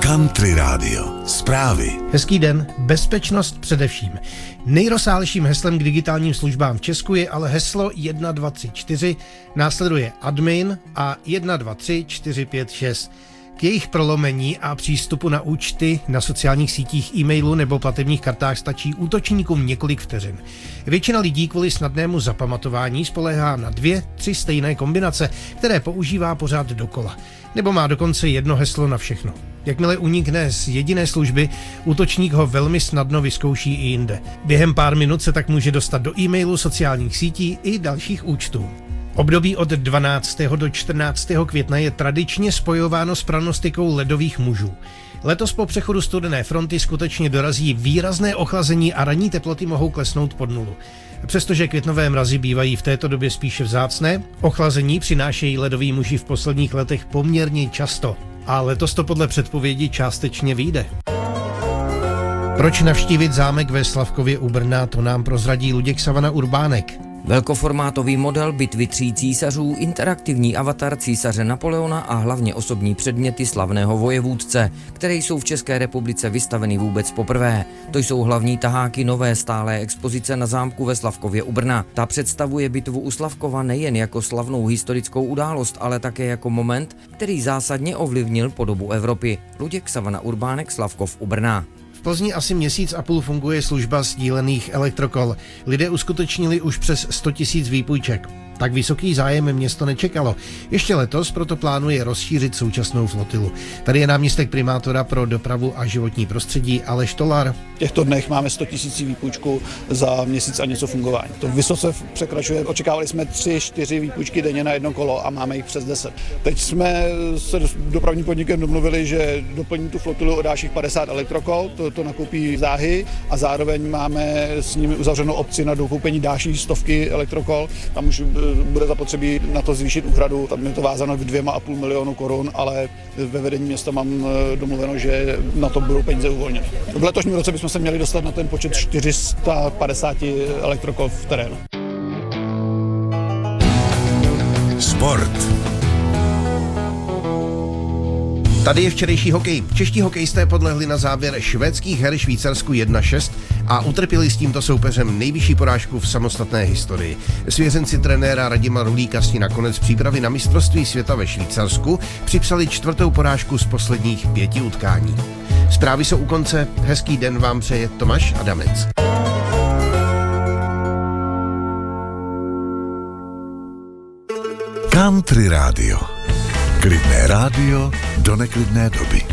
Country Radio. Zprávy. Hezký den, bezpečnost především. Nejrozsáhlejším heslem k digitálním službám v Česku je ale heslo 1234, následuje admin a 123456. K jejich prolomení a přístupu na účty na sociálních sítích, e-mailu nebo platebních kartách stačí útočníkům několik vteřin. Většina lidí kvůli snadnému zapamatování spoléhá na 2-3 stejné kombinace, které používá pořád dokola. Nebo má dokonce jedno heslo na všechno. Jakmile unikne z jediné služby, útočník ho velmi snadno vyzkouší i jinde. Během pár minut se tak může dostat do e-mailu, sociálních sítí i dalších účtů. Období od 12. do 14. května je tradičně spojováno s prognostikou ledových mužů. Letos po přechodu studené fronty skutečně dorazí výrazné ochlazení a ranní teploty mohou klesnout pod nulu. Přestože květnové mrazy bývají v této době spíše vzácné, ochlazení přinášejí ledoví muži v posledních letech poměrně často. A letos to podle předpovědi částečně vyjde. Proč navštívit zámek ve Slavkově u Brna, to nám prozradí Luděk Savana-Urbánek. Velkoformátový model bitvy 3 císařů, interaktivní avatar císaře Napoleona a hlavně osobní předměty slavného vojevůdce, které jsou v České republice vystaveny vůbec poprvé. To jsou hlavní taháky nové stálé expozice na zámku ve Slavkově u Brna. Ta představuje bitvu u Slavkova nejen jako slavnou historickou událost, ale také jako moment, který zásadně ovlivnil podobu Evropy. Luděk Savana-Urbánek, Slavkov u Brna. V Plzni asi měsíc a půl funguje služba sdílených elektrokol. Lidé uskutečnili už přes 100 000 výpůjček. Tak vysoký zájem město nečekalo. Ještě letos proto plánuje rozšířit současnou flotilu. Tady je náměstek primátora pro dopravu a životní prostředí Aleš Tolar. V těchto dnech máme 100 000 výpůjčků za měsíc a něco fungování. To vysoce překračuje. Očekávali jsme 3-4 výpůjčky denně na jedno kolo a máme jich přes 10. Teď jsme se dopravním podnikem domluvili, že doplní tu flotilu o dalších 50 elektrokol, to nakoupí záhy a zároveň máme s nimi uzavřenou opci na dokoupení další 100 elektrokol. Tam už bude zapotřebí na to zvýšit úhradu, tam je to vázáno k 2,5 milionu korun, ale ve vedení města mám domluveno, že na to budou peníze uvolněny. V letošním roce bychom se měli dostat na ten počet 450 elektrokol v terénu. Sport. Tady je včerejší hokej. Čeští hokejisté podlehli na závěr švédských her Švýcarsku 1-6 a utrpěli s tímto soupeřem nejvyšší porážku v samostatné historii. Svěřenci trenéra Radima Rulíka si nakonec přípravy na mistrovství světa ve Švýcarsku připsali 4. porážku z posledních 5 utkání. Zprávy jsou u konce. Hezký den vám přeje Tomáš Adamec. Country Radio. Klidné rádio do neklidné doby.